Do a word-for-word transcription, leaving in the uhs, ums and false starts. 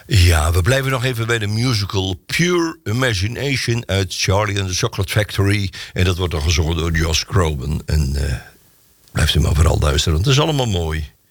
Ja, we blijven nog even bij de musical Pure Imagination uit Charlie and the Chocolate Factory. En dat wordt dan gezongen door Josh Groban. En uh, blijft u maar vooral luisteren, want het is allemaal mooi.